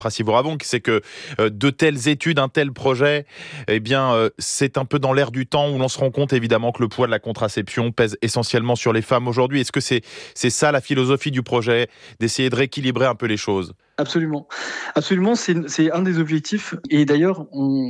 Prassivoravong, c'est que de telles études, un tel projet, c'est un peu dans l'air du temps où l'on se rend compte évidemment que le poids de la contraception pèse essentiellement sur les femmes aujourd'hui. Est-ce que c'est ça la philosophie du projet, d'essayer de rééquilibrer un peu les choses ? Absolument. Absolument, c'est un des objectifs. Et d'ailleurs,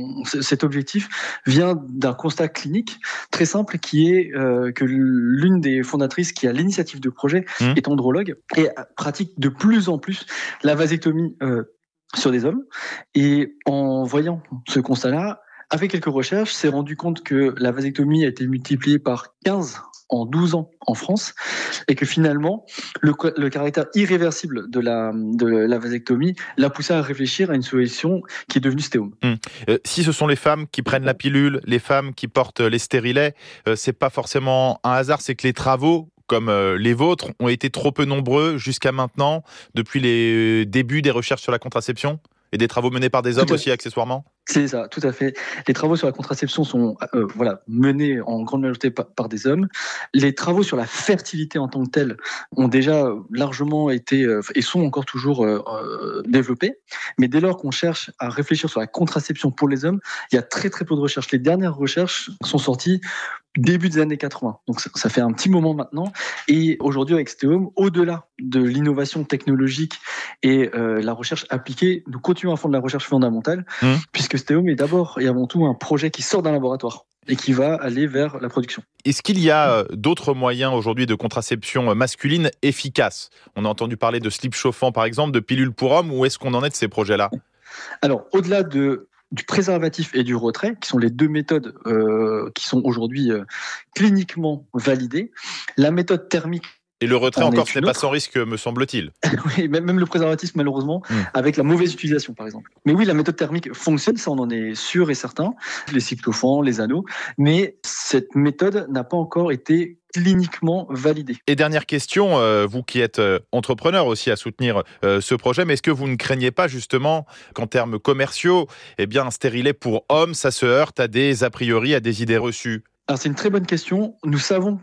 cet objectif vient d'un constat clinique très simple qui est que l'une des fondatrices qui a l'initiative de projet est andrologue et pratique de plus en plus la vasectomie sur des hommes. Et en voyant ce constat-là, avec quelques recherches, s'est rendu compte que la vasectomie a été multipliée par 15 en 12 ans en France, et que finalement, le caractère irréversible de la vasectomie l'a poussé à réfléchir à une solution qui est devenue Stéome. Si ce sont les femmes qui prennent la pilule, les femmes qui portent les stérilets, c'est pas forcément un hasard, c'est que les travaux comme les vôtres ont été trop peu nombreux jusqu'à maintenant, depuis les débuts des recherches sur la contraception et des travaux menés par des hommes aussi accessoirement ? C'est ça, tout à fait. Les travaux sur la contraception sont menés en grande majorité par des hommes. Les travaux sur la fertilité en tant que telle ont déjà largement été et sont encore toujours développés. Mais dès lors qu'on cherche à réfléchir sur la contraception pour les hommes, il y a très très peu de recherches. Les dernières recherches sont sorties début des années 80. Donc ça fait un petit moment maintenant. Et aujourd'hui avec Stéome, au-delà de l'innovation technologique et la recherche appliquée, nous continuons à fond de la recherche fondamentale, puisque Stéome est d'abord et avant tout un projet qui sort d'un laboratoire et qui va aller vers la production. Est-ce qu'il y a d'autres moyens aujourd'hui de contraception masculine efficaces ? On a entendu parler de slip chauffant par exemple, de pilules pour hommes. Où est-ce qu'on en est de ces projets-là ? Alors, au-delà du préservatif et du retrait, qui sont les deux méthodes qui sont aujourd'hui cliniquement validées, la méthode thermique. Et le retrait encore, ce n'est pas sans risque, me semble-t-il. Oui, même le préservatif, malheureusement, avec la mauvaise utilisation, par exemple. Mais oui, la méthode thermique fonctionne, ça on en est sûr et certain, les cyclophans, les anneaux, mais cette méthode n'a pas encore été cliniquement validée. Et dernière question, vous qui êtes entrepreneur aussi à soutenir ce projet, mais est-ce que vous ne craignez pas justement qu'en termes commerciaux, un stérilet pour hommes, ça se heurte à des a priori, à des idées reçues ? Alors c'est une très bonne question. Nous savons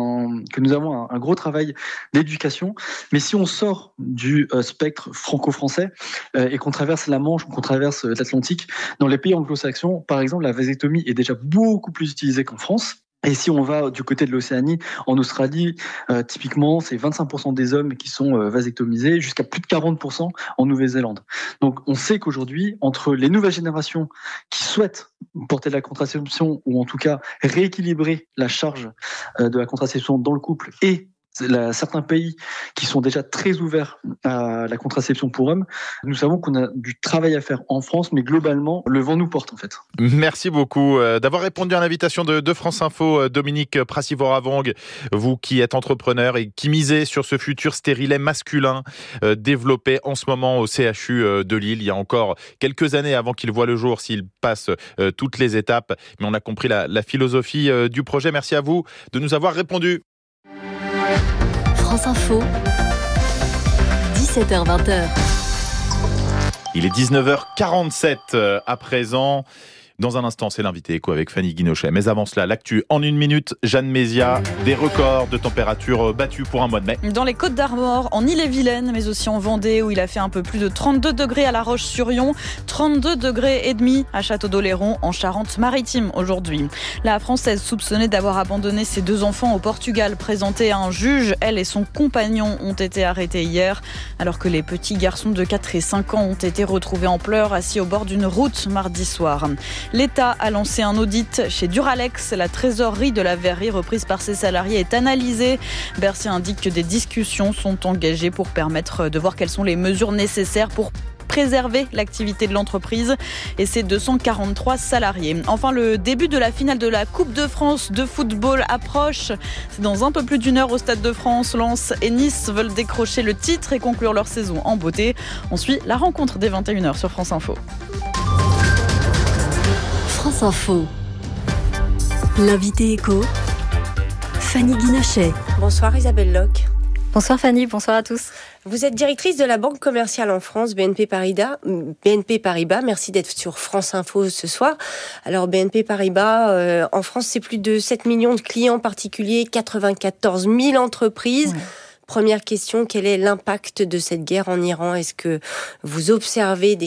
que nous avons un gros travail d'éducation, mais si on sort du spectre franco-français et qu'on traverse la Manche ou qu'on traverse l'Atlantique, dans les pays anglo-saxons, par exemple, la vasectomie est déjà beaucoup plus utilisée qu'en France. Et si on va du côté de l'Océanie, en Australie, typiquement, c'est 25% des hommes qui sont vasectomisés, jusqu'à plus de 40% en Nouvelle-Zélande. Donc, on sait qu'aujourd'hui, entre les nouvelles générations qui souhaitent porter de la contraception, ou en tout cas rééquilibrer la charge de la contraception dans le couple, et certains pays qui sont déjà très ouverts à la contraception pour hommes, nous savons qu'on a du travail à faire en France, mais globalement, le vent nous porte en fait. Merci beaucoup d'avoir répondu à l'invitation de France Info, Dominique Prassivoravong, vous qui êtes entrepreneur et qui misez sur ce futur stérilet masculin développé en ce moment au CHU de Lille. Il y a encore quelques années avant qu'il voit le jour, s'il passe toutes les étapes, mais on a compris la philosophie du projet. Merci à vous de nous avoir répondu. France Info, 17h-20h. Il est 19h47 à présent. Dans un instant, c'est l'invité éco avec Fanny Guinochet. Mais avant cela, l'actu en une minute. Jeanne Mézia, des records de température battus pour un mois de mai. Dans les Côtes-d'Armor, en Ille-et-Vilaine, mais aussi en Vendée, où il a fait un peu plus de 32 degrés à La Roche-sur-Yon, 32 degrés et demi à Château-d'Oléron, en Charente-Maritime aujourd'hui. La Française soupçonnée d'avoir abandonné ses 2 enfants au Portugal, présentée à un juge, elle et son compagnon ont été arrêtés hier, alors que les petits garçons de 4 et 5 ans ont été retrouvés en pleurs, assis au bord d'une route mardi soir. L'État a lancé un audit chez Duralex. La trésorerie de la verrerie reprise par ses salariés est analysée. Bercy indique que des discussions sont engagées pour permettre de voir quelles sont les mesures nécessaires pour préserver l'activité de l'entreprise et ses 243 salariés. Enfin, le début de la finale de la Coupe de France de football approche. C'est dans un peu plus d'une heure au Stade de France. Lens et Nice veulent décrocher le titre et conclure leur saison en beauté. On suit la rencontre dès 21h sur France Info. France Info. L'invité éco, Fanny Guinochet. Bonsoir Isabelle Locke. Bonsoir Fanny, bonsoir à tous. Vous êtes directrice de la banque commerciale en France, BNP Paribas. Merci d'être sur France Info ce soir. Alors BNP Paribas, en France, c'est plus de 7 millions de clients particuliers, 94 000 entreprises. Ouais. Première question, quel est l'impact de cette guerre en Iran ? Est-ce que vous observez des